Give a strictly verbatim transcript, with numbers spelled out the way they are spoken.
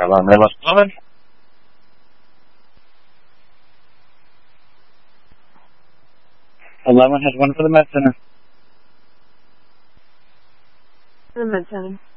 Hello, Midwest Plumbing. Eleven has one for the med center. The med center.